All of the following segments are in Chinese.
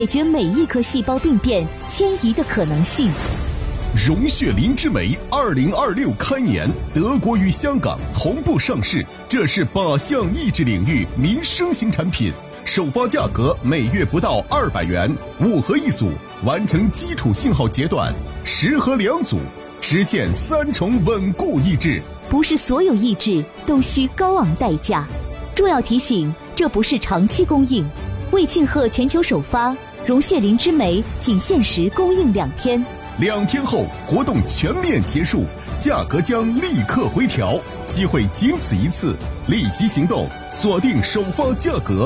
解决每一颗细胞病变迁移的可能性。 溶血磷脂酶2026开年，德国与香港同步上市，这是靶向抑制领域民生型产品，首发价格每月不到200元，5盒1组，完成基础信号阶段，10盒2组，实现3重稳固抑制。 不是所有抑制都需高昂代价，重要提醒，这不是长期供应。为庆贺全球首发，溶血磷脂酶仅限时供应2天 ，2天后活动全面结束，价格将立刻回调，机会仅此一次，立即行动，锁定首发价格。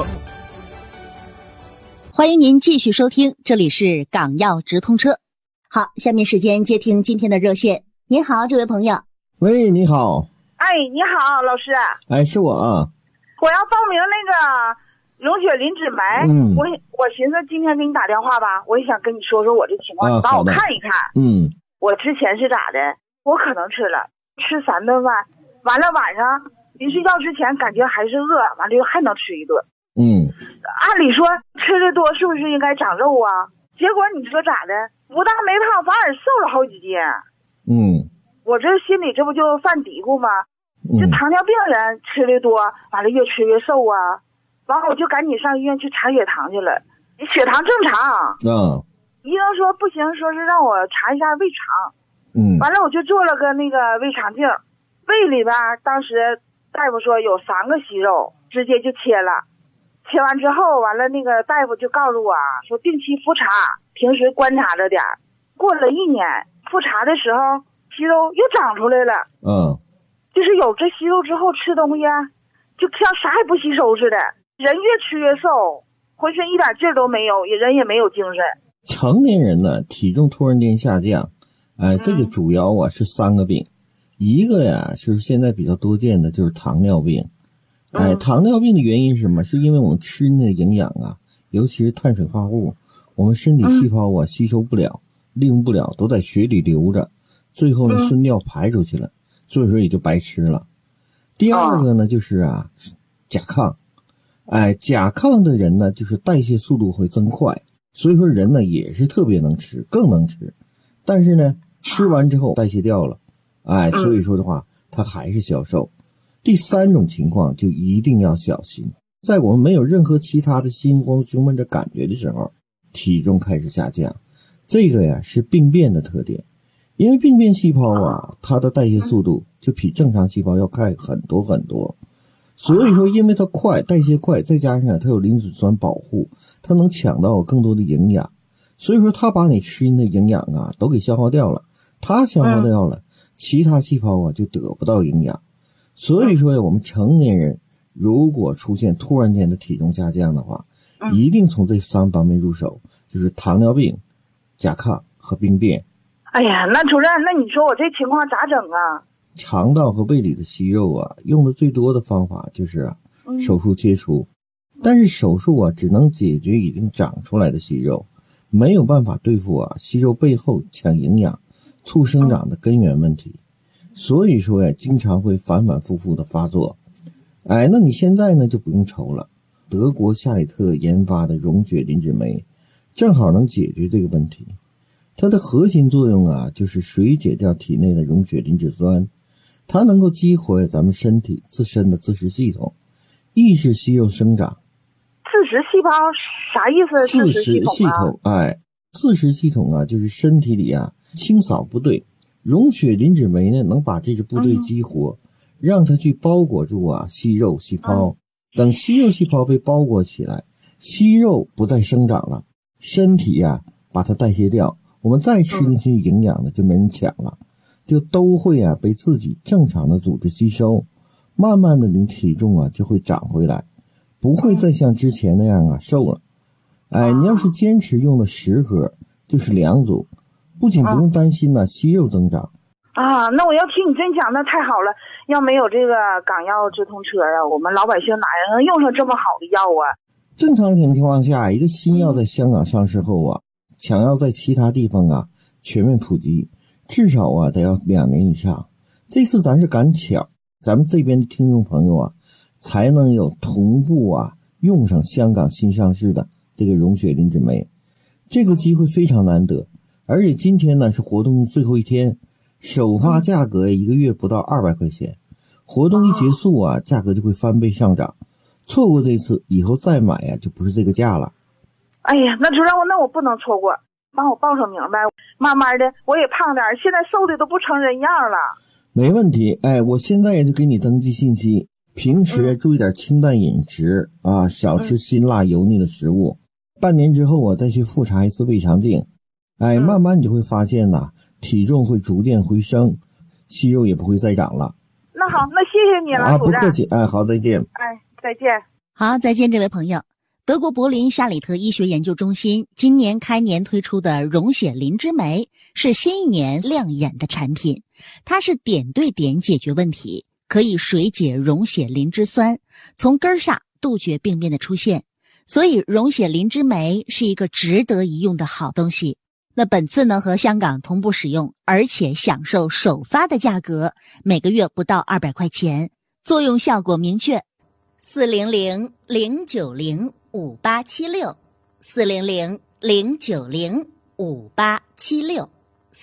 欢迎您继续收听，这里是港药直通车。好，下面时间接听今天的热线。您好，这位朋友。 喂，你好。 哎，你好，老师。 哎，是我啊。 我要报名那个溶血磷脂酶，我寻思今天给你打电话吧，我也想跟你说说我这情况，你帮我看一看。我之前是咋的？我可能吃3顿饭，完了晚上临睡觉之前感觉还是饿，完了又还能吃一顿。按理说吃的多是不是应该长肉啊？结果你说咋的？不但没胖，反而瘦了好几斤。我这心里这不就犯嘀咕吗？这糖尿病人吃的多，完了越吃越瘦啊。完了我就赶紧上医院去查血糖去了，血糖正常。医生说不行，说是让我查一下胃肠。完了我就做了个那个胃肠镜，胃里边当时大夫说有3个息肉，直接就切了。切完之后，完了那个大夫就告诉我说定期复查，平时观察着点。过了1年，复查的时候息肉又长出来了。就是有这息肉之后吃东西就像啥也不吸收似的，人越吃越瘦，浑身一点劲儿都没有，人也没有精神。 成年人呢，体重突然间下降，这个主要是3个病，一个呀是现在比较多见的就是糖尿病。糖尿病的原因是什么？是因为我们吃那营养尤其是碳水化合物，我们身体细胞吸收不了，利用不了，都在血里留着，最后呢顺尿排出去了，所以说也就白吃了。第二个呢就是甲亢。甲亢的人呢就是代谢速度会增快，所以说人呢也是特别能吃，更能吃，但是呢吃完之后代谢掉了，所以说的话他还是消瘦。第3种情况就一定要小心，在我们没有任何其他的心慌胸闷的感觉的时候，体重开始下降，这个呀是病变的特点。因为病变细胞它的代谢速度就比正常细胞要快很多很多，所以说因为它快，代谢快，再加上它有磷脂酸保护，它能抢到更多的营养，所以说它把你吃进的营养都给消耗掉了，它消耗掉了，其他细胞就得不到营养。所以说我们成年人如果出现突然间的体重下降的话，一定从这3方面入手，就是糖尿病、甲亢和病变。 哎呀，那主任，那你说我这情况咋整啊？ 肠道和胃里的息肉用的最多的方法就是手术切除，但是手术只能解决已经长出来的息肉，没有办法对付息肉背后抢营养、促生长的根源问题，所以说经常会反反复复的发作。那你现在呢就不用愁了，德国夏里特研发的溶血磷脂酶正好能解决这个问题。它的核心作用就是水解掉体内的溶血磷脂酸，它能够激活咱们身体自身的自噬系统，抑制息肉生长。 自噬细胞啥意思？ 自噬系统自噬系统就是身体里清扫部队，溶血磷脂酶呢能把这支部队激活，让它去包裹住息肉细胞。等息肉细胞被包裹起来，息肉不再生长了，身体把它代谢掉，我们再吃进去营养呢就没人抢了，就都会被自己正常的组织吸收，慢慢的你体重就会长回来，不会再像之前那样瘦了。你要是坚持用了10盒，就是2组，不仅不用担心息肉增长。 那我要听你真讲，那太好了。要没有这个港药直通车我们老百姓哪能用上这么好的药正常情况下，一个新药在香港上市后想要在其他地方全面普及，至少得要2年以上。这次咱是赶巧，咱们这边的听众朋友才能有同步用上香港新上市的这个溶血磷脂酶。 这个机会非常难得，而且今天呢是活动最后一天，首发价格一个月不到200块钱，活动一结束啊，价格就会翻倍上涨，错过这次以后再买啊就不是这个价了。 哎呀，那主任，那我不能错过，帮我报上名呗。慢慢的我也胖点，现在瘦的都不成人样了。 没问题，我现在也就给你登记信息，平时注意点清淡饮食啊，少吃辛辣油腻的食物。半年之后我再去复查一次胃肠镜，慢慢你就会发现呐，体重会逐渐回升，息肉也不会再长了。 那好，那谢谢你了， 不客气，好，再见。 再见。 好，再见，这位朋友。德国柏林夏里特医学研究中心今年开年推出的溶血磷脂酶是新一年亮眼的产品，它是点对点解决问题，可以水解溶血磷脂酸，从根上杜绝病变的出现。所以溶血磷脂酶是一个值得一用的好东西。那本次呢和香港同步使用，而且享受首发的价格，每个月不到200块钱，作用效果明确。400-090-5876 400-090-5876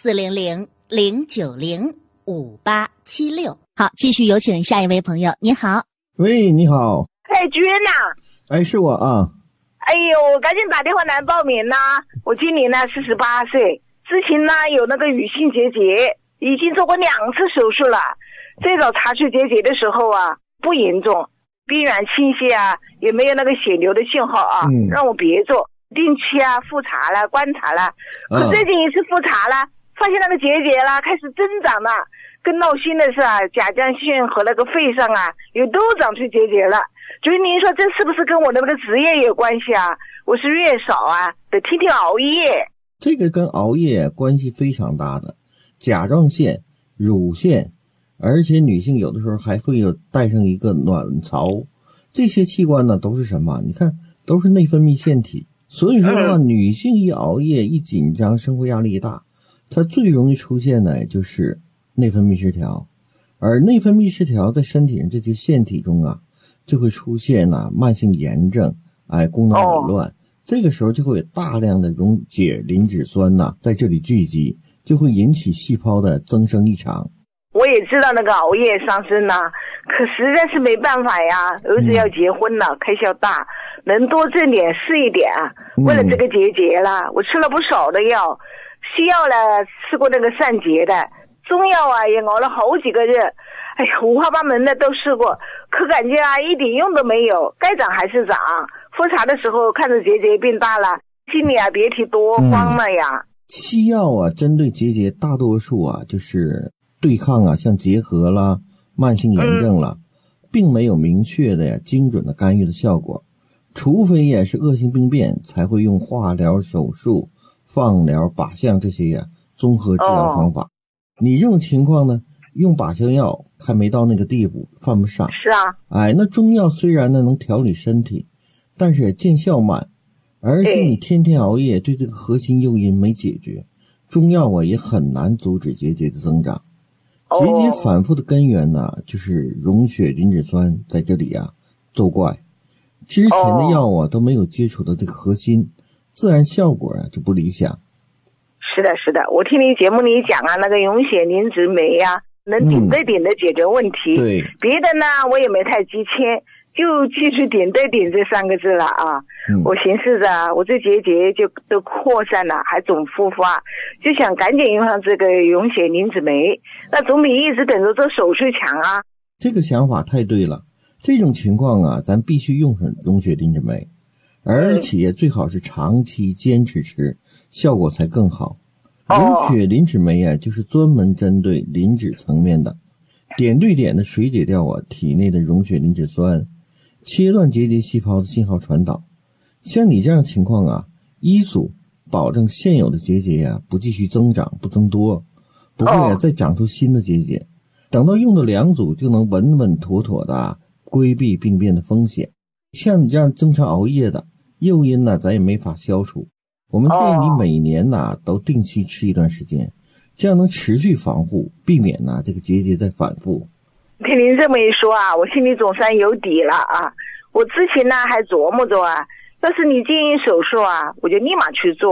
400-090-5876。好，继续有请下一位朋友。你好。 喂，你好。 君呐。 是我啊。 哎呦，我赶紧打电话来报名呐！我今年呢48岁，之前呢有那个乳腺结节，已经做过2次手术了。最早查出结节的时候啊，不严重，病原清晰啊，也没有那个血流的信号啊，让我别做，定期啊复查了，观察了。可最近一次复查了，发现那个结节了开始增长了，更闹心的是啊，甲状腺和那个肺上啊也都长出结节了。所以您说这是不是跟我的那个职业有关系啊？我是月少啊，得天天熬夜。 这个跟熬夜关系非常大的，甲状腺、乳腺，而且女性有的时候还会有带上一个卵巢，这些器官呢都是什么？你看都是内分泌腺体。所以说的话，女性一熬夜一紧张，生活压力一大，它最容易出现的就是内分泌失调。而内分泌失调在身体上这些腺体中啊，就会出现慢性炎症，功能紊乱。这个时候就会有大量的溶解磷脂酸在这里聚集，就会引起细胞的增生异常。 我也知道那个熬夜伤身可实在是没办法呀，儿子要结婚了，开销大，能多挣点是一点啊。为了这个结节了，我吃了不少的药，西药呢吃过那个散结的，中药啊也熬了好几个月，哎呀，五花八门的都试过，可感觉一点用都没有，该长还是长。复查的时候看着结节变大了，心里别提多慌了呀。 西药针对结节大多数就是对抗像结核啦、慢性炎症啦，并没有明确的精准的干预的效果，除非是恶性病变才会用化疗、手术、放疗、靶向这些综合治疗方法。你这种情况呢，用靶向药还没到那个地步，犯不上。 是啊。 那中药虽然呢能调理身体，但是见效慢，而且你天天熬夜对这个核心诱因没解决，中药也很难阻止结节的增长。结节反复的根源就是溶血磷脂酸在这里作怪，之前的药都没有接触到这个核心，自然效果就不理想。 是的，我听你节目里讲那个溶血磷脂酶能点对点的解决问题。 对， 别的呢我也没太记清，就记住点对点这3个字了我寻思着我这结节就都扩散了，还总复发，就想赶紧用上这个溶血磷脂酶，那总比一直等着做手术强啊。 这个想法太对了，这种情况咱必须用上溶血磷脂酶，而且最好是长期坚持吃，效果才更好。溶血磷脂酶就是专门针对磷脂层面的，点对点的水解掉体内的溶血磷脂酸，切断结节细胞的信号传导。像你这样情况一组保证现有的结节不继续增长不增多，不会再长出新的结节，等到用的2组就能稳稳妥妥的规避病变的风险。像你这样经常熬夜的诱因咱也没法消除，我们建议你每年都定期吃一段时间，这样能持续防护，避免这个结节再反复。 听您这么一说我心里总算有底了我之前还琢磨着要是你建议手术我就立马去做。